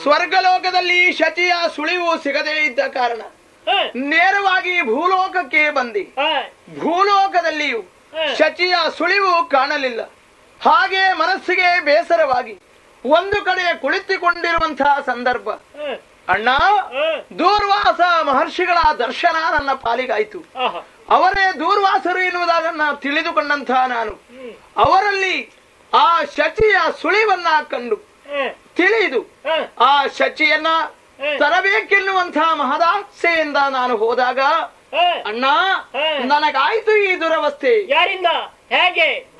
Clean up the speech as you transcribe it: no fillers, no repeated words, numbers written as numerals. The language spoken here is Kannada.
ಸ್ವರ್ಗಲೋಕದಲ್ಲಿ ಶಚಿಯ ಸುಳಿವು ಸಿಗದೇ ಇದ್ದ ಕಾರಣ ನೇರವಾಗಿ ಭೂಲೋಕಕ್ಕೆ ಬಂದಿ ಭೂಲೋಕದಲ್ಲಿಯೂ ಶಚಿಯ ಸುಳಿವು ಕಾಣಲಿಲ್ಲ. ಹಾಗೆ ಮನಸ್ಸಿಗೆ ಬೇಸರವಾಗಿ ಒಂದು ಕಡೆ ಕುಳಿತುಕೊಂಡಿರುವಂತಹ ಸಂದರ್ಭ, ಅಣ್ಣ ದೂರ್ವಾಸ ಮಹರ್ಷಿಗಳ ದರ್ಶನ ನನ್ನ ಪಾಲಿಗಾಯ್ತು. ಅವರೇ ದೂರ್ವಾಸರು ಎನ್ನುವುದನ್ನ ತಿಳಿದುಕೊಂಡಂತಹ ನಾನು ಅವರಲ್ಲಿ ಆ ಶಚಿಯ ಸುಳಿವನ್ನ ಕಂಡು ತಿಳಿದು ಆ ಶಚಿಯನ್ನ ತರಬೇಕೆನ್ನುವಂತಹ ಮಹದಾಸೆಯಿಂದ ನಾನು ಹೋದಾಗ, ಅಣ್ಣ ನನಗಾಯ್ತು ಈ ದುರವಸ್ಥೆ. ಯಾರಿಂದ? ಹೇಗೆ?